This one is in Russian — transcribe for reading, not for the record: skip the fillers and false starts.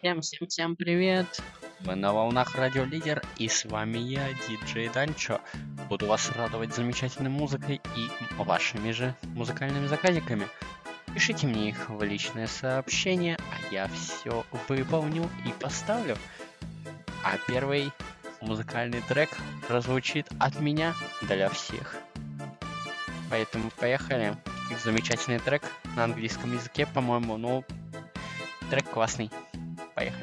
Всем привет! Вы на волнах Радио Лидер, и с вами я, диджей Данчо. Буду вас радовать замечательной музыкой и вашими же музыкальными заказиками. Пишите мне их в личное сообщение, а я все выполню и поставлю. А первый музыкальный трек прозвучит от меня для всех. Поэтому поехали. Замечательный трек на английском языке, по-моему, трек классный. Поехали.